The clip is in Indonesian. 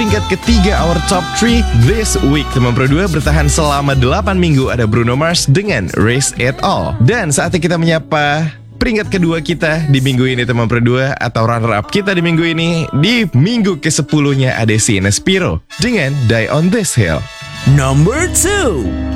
peringkat ketiga our top 3 this week. Teman Pro 2 bertahan selama 8 minggu ada Bruno Mars dengan Raise It All. Dan saatnya kita menyapa peringkat kedua kita di minggu ini teman Pro 2 atau runner up kita di minggu ini. Di minggu ke-10-nya ada Sina Spiro dengan Die on This Hill. Number 2.